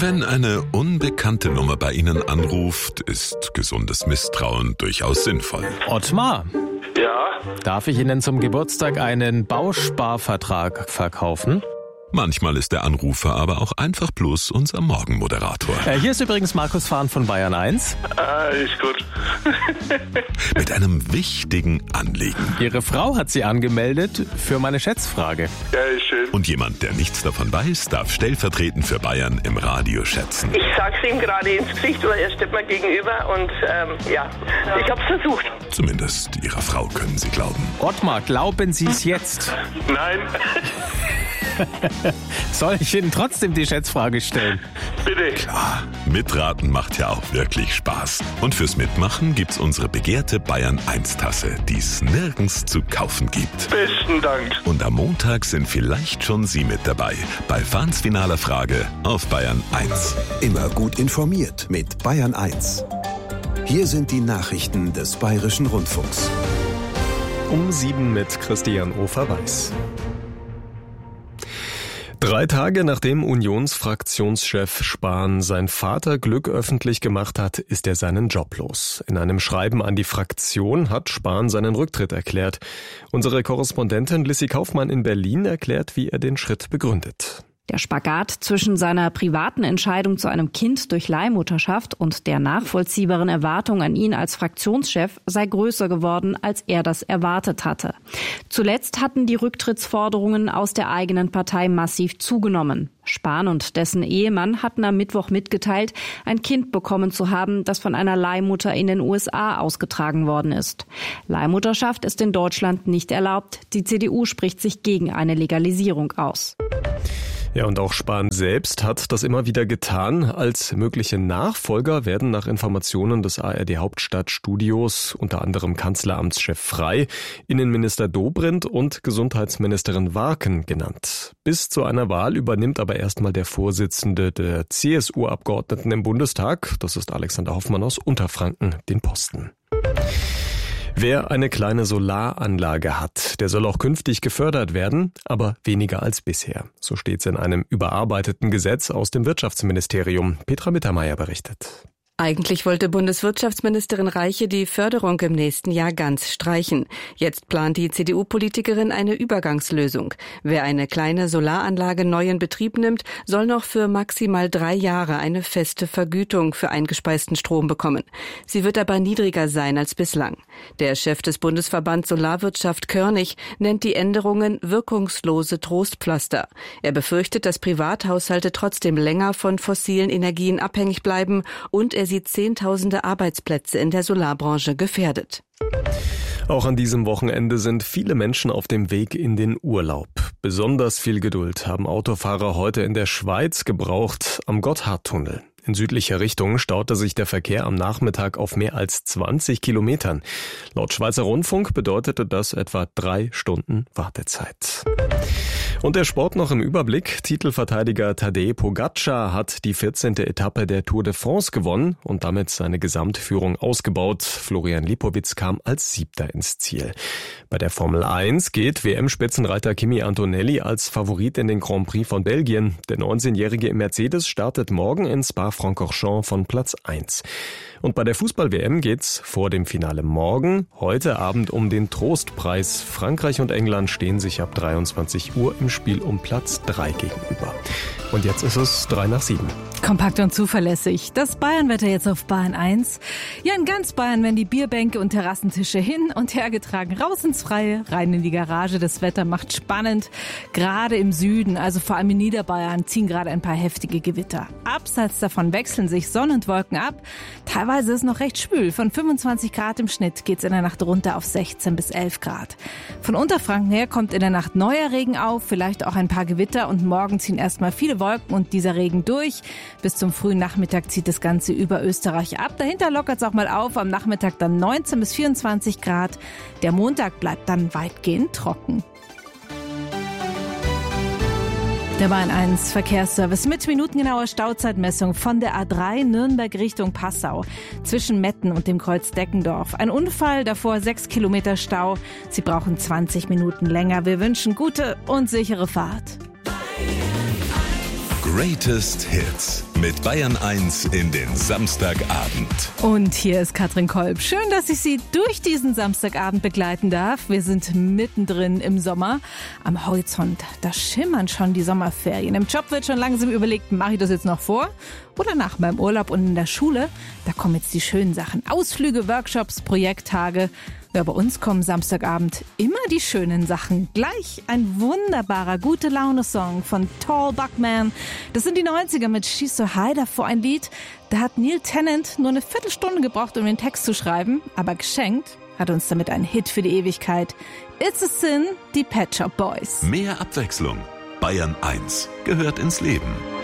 Wenn eine unbekannte Nummer bei Ihnen anruft, ist gesundes Misstrauen durchaus sinnvoll. Ottmar, Ja, darf ich Ihnen zum Geburtstag einen Bausparvertrag verkaufen? Manchmal ist der Anrufer aber auch einfach bloß unser Morgenmoderator. Hier ist übrigens Markus Fahn von Bayern 1. ist gut. Mit einem wichtigen Anliegen. Ihre Frau hat Sie angemeldet für meine Schätzfrage. Ja, ist schön. Und jemand, der nichts davon weiß, darf stellvertretend für Bayern im Radio schätzen. Ich sag's ihm gerade ins Gesicht, weil er steht mir gegenüber und ich hab's versucht. Zumindest Ihrer Frau können Sie glauben. Ottmar, glauben Sie es jetzt? Nein, Soll ich Ihnen trotzdem die Schätzfrage stellen? bitte. Klar, mitraten macht ja auch wirklich Spaß. Und fürs Mitmachen gibt's unsere begehrte Bayern 1 Tasse, die es nirgends zu kaufen gibt. Besten Dank. Und am Montag sind vielleicht schon Sie mit dabei bei Fahns finaler Frage auf Bayern 1. Immer gut informiert mit Bayern 1. Hier sind die Nachrichten des Bayerischen Rundfunks. Um 7 mit Christian Ofer-Weiß. 3 Tage nachdem Unionsfraktionschef Spahn sein Vaterglück öffentlich gemacht hat, ist er seinen Job los. In einem Schreiben an die Fraktion hat Spahn seinen Rücktritt erklärt. Unsere Korrespondentin Lissy Kaufmann in Berlin erklärt, wie er den Schritt begründet. Der Spagat zwischen seiner privaten Entscheidung zu einem Kind durch Leihmutterschaft und der nachvollziehbaren Erwartung an ihn als Fraktionschef sei größer geworden, als er das erwartet hatte. Zuletzt hatten die Rücktrittsforderungen aus der eigenen Partei massiv zugenommen. Spahn und dessen Ehemann hatten am Mittwoch mitgeteilt, ein Kind bekommen zu haben, das von einer Leihmutter in den USA ausgetragen worden ist. Leihmutterschaft ist in Deutschland nicht erlaubt. Die CDU spricht sich gegen eine Legalisierung aus. Ja, und auch Spahn selbst hat das immer wieder getan. Als mögliche Nachfolger werden nach Informationen des ARD-Hauptstadtstudios unter anderem Kanzleramtschef Frey, Innenminister Dobrindt und Gesundheitsministerin Warken genannt. Bis zu einer Wahl übernimmt aber erstmal der Vorsitzende der CSU-Abgeordneten im Bundestag, das ist Alexander Hoffmann aus Unterfranken, den Posten. Wer eine kleine Solaranlage hat, der soll auch künftig gefördert werden, aber weniger als bisher. So steht's in einem überarbeiteten Gesetz aus dem Wirtschaftsministerium. Petra Mittermeier berichtet. Eigentlich wollte Bundeswirtschaftsministerin Reiche die Förderung im nächsten Jahr ganz streichen. Jetzt plant die CDU-Politikerin eine Übergangslösung. Wer eine kleine Solaranlage neu in Betrieb nimmt, soll noch für maximal 3 Jahre eine feste Vergütung für eingespeisten Strom bekommen. Sie wird aber niedriger sein als bislang. Der Chef des Bundesverbands Solarwirtschaft Körnig nennt die Änderungen wirkungslose Trostpflaster. Er befürchtet, dass Privathaushalte trotzdem länger von fossilen Energien abhängig bleiben und er sieht Zehntausende Arbeitsplätze in der Solarbranche gefährdet. Auch an diesem Wochenende sind viele Menschen auf dem Weg in den Urlaub. Besonders viel Geduld haben Autofahrer heute in der Schweiz gebraucht am Gotthardtunnel. In südlicher Richtung staute sich der Verkehr am Nachmittag auf mehr als 20 Kilometern. Laut Schweizer Rundfunk bedeutete das etwa 3 Stunden Wartezeit. Und der Sport noch im Überblick. Titelverteidiger Tadej Pogačar hat die 14. Etappe der Tour de France gewonnen und damit seine Gesamtführung ausgebaut. Florian Lipowitz kam als 7. ins Ziel. Bei der Formel 1 geht WM-Spitzenreiter Kimi Antonelli als Favorit in den Grand Prix von Belgien. Der 19-Jährige im Mercedes startet morgen in Spa-Francorchamps von Platz 1. Und bei der Fußball-WM geht's vor dem Finale morgen, heute Abend um den Trostpreis. Frankreich und England stehen sich ab 23 Uhr im Spiel um Platz 3 gegenüber. Und jetzt ist es 7:03. Kompakt und zuverlässig. Das Bayernwetter jetzt auf Bayern 1. Ja, in ganz Bayern werden die Bierbänke und Terrassentische hin und her getragen. Raus ins Freie, rein in die Garage. Das Wetter macht spannend. Gerade im Süden, also vor allem in Niederbayern, ziehen gerade ein paar heftige Gewitter. Abseits davon wechseln sich Sonne und Wolken ab. Teilweise ist es noch recht schwül. Von 25 Grad im Schnitt geht's in der Nacht runter auf 16 bis 11 Grad. Von Unterfranken her kommt in der Nacht neuer Regen auf, vielleicht auch ein paar Gewitter und morgen ziehen erstmal viele Wolken und dieser Regen durch. Bis zum frühen Nachmittag zieht das Ganze über Österreich ab. Dahinter lockert es auch mal auf. Am Nachmittag dann 19 bis 24 Grad. Der Montag bleibt dann weitgehend trocken. Der Bayern 1 Verkehrsservice mit minutengenauer Stauzeitmessung von der A3 Nürnberg Richtung Passau zwischen Metten und dem Kreuz Deckendorf. Ein Unfall, davor 6 Kilometer Stau. Sie brauchen 20 Minuten länger. Wir wünschen gute und sichere Fahrt. Greatest Hits mit Bayern 1 in den Samstagabend. Und hier ist Katrin Kolb. Schön, dass ich Sie durch diesen Samstagabend begleiten darf. Wir sind mittendrin im Sommer. Am Horizont, da schimmern schon die Sommerferien. Im Job wird schon langsam überlegt, mache ich das jetzt noch vor oder nach meinem Urlaub? Und in der Schule, da kommen jetzt die schönen Sachen. Ausflüge, Workshops, Projekttage. Ja, bei uns kommen Samstagabend immer die schönen Sachen. Gleich ein wunderbarer Gute-Laune-Song von Tall Buckman. Das sind die 90er mit She's So High. Davor ein Lied, da hat Neil Tennant nur eine Viertelstunde gebraucht, um den Text zu schreiben. Aber geschenkt hat uns damit einen Hit für die Ewigkeit. It's a Sin, die Pet Shop Boys. Mehr Abwechslung. Bayern 1 gehört ins Leben.